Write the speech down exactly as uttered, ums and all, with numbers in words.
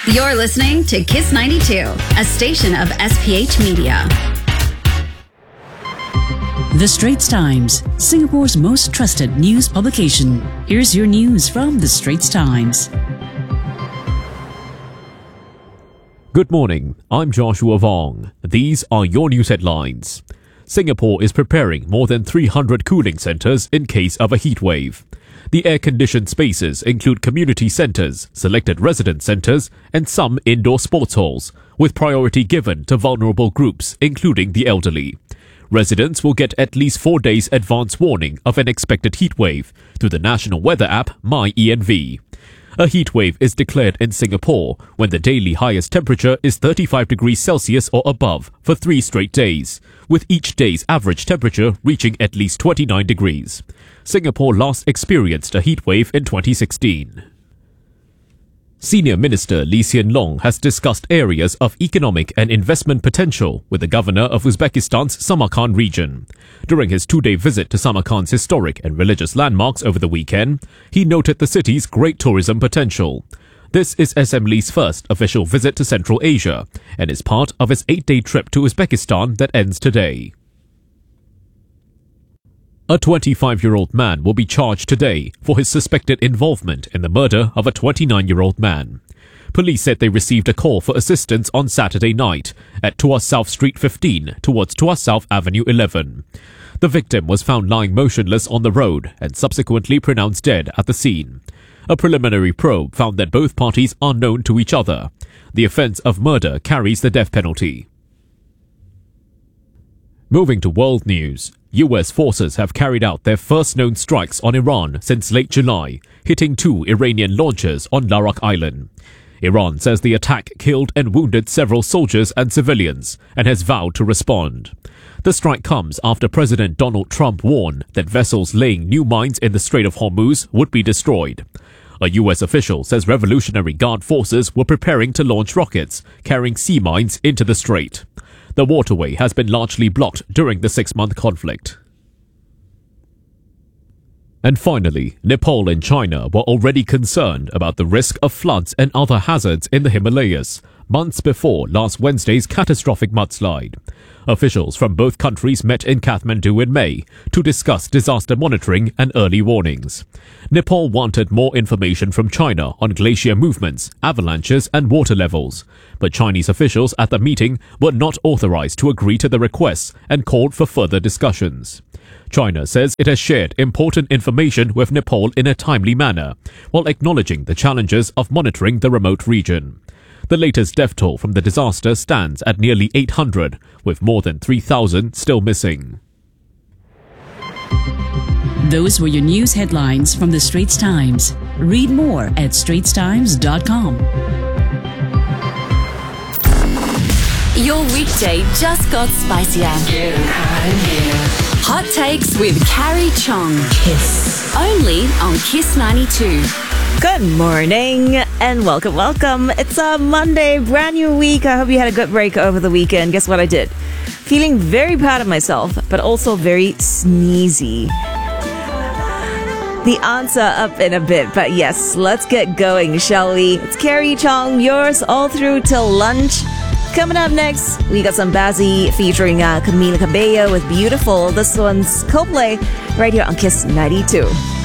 You're listening to Kiss ninety-two, a station of S P H Media. The Straits Times, Singapore's most trusted news publication. Here's your news from The Straits Times. Good morning, I'm Joshua Vong. These are your news headlines. Singapore is preparing more than three hundred cooling centres in case of a heatwave. The air-conditioned spaces include community centres, selected resident centres, and some indoor sports halls, with priority given to vulnerable groups, including the elderly. Residents will get at least four days advance warning of an expected heatwave through the national weather app MyENV. A heatwave is declared in Singapore when the daily highest temperature is thirty-five degrees Celsius or above for three straight days, with each day's average temperature reaching at least twenty-nine degrees. Singapore last experienced a heatwave in twenty sixteen. Senior Minister Lee Hsien Loong has discussed areas of economic and investment potential with the governor of Uzbekistan's Samarkand region. During his two-day visit to Samarkand's historic and religious landmarks over the weekend, he noted the city's great tourism potential. This is S M Lee's first official visit to Central Asia and is part of his eight-day trip to Uzbekistan that ends today. A twenty-five-year-old man will be charged today for his suspected involvement in the murder of a twenty-nine-year-old man. Police said they received a call for assistance on Saturday night at Tuas South Street fifteen towards Tuas South Avenue eleven. The victim was found lying motionless on the road and subsequently pronounced dead at the scene. A preliminary probe found that both parties are known to each other. The offence of murder carries the death penalty. Moving to world news, U S forces have carried out their first known strikes on Iran since late July, hitting two Iranian launchers on Larak Island. Iran says the attack killed and wounded several soldiers and civilians and has vowed to respond. The strike comes after President Donald Trump warned that vessels laying new mines in the Strait of Hormuz would be destroyed. A U S official says Revolutionary Guard forces were preparing to launch rockets carrying sea mines into the strait. The waterway has been largely blocked during the six-month conflict. And finally, Nepal and China were already concerned about the risk of floods and other hazards in the Himalayas months before last Wednesday's catastrophic mudslide. Officials from both countries met in Kathmandu in May to discuss disaster monitoring and early warnings. Nepal wanted more information from China on glacier movements, avalanches and water levels, but Chinese officials at the meeting were not authorized to agree to the requests and called for further discussions. China says it has shared important information with Nepal in a timely manner, while acknowledging the challenges of monitoring the remote region. The latest death toll from the disaster stands at nearly eight hundred, with more than three thousand still missing. Those were your news headlines from The Straits Times. Read more at straits times dot com. Your weekday just got spicier. Hot Takes with Carrie Chong. Kiss. Only on Kiss ninety-two. Good morning and welcome, welcome. It's a Monday, brand new week. I hope you had a good break over the weekend. Guess what I did? Feeling very proud of myself, but also very sneezy. The answer up in a bit, but yes, let's get going, shall we? It's Carrie Chong, yours all through till lunch. Coming up next, we got some Bazzi featuring uh, Camila Cabello with Beautiful. This one's Coldplay right here on Kiss ninety-two.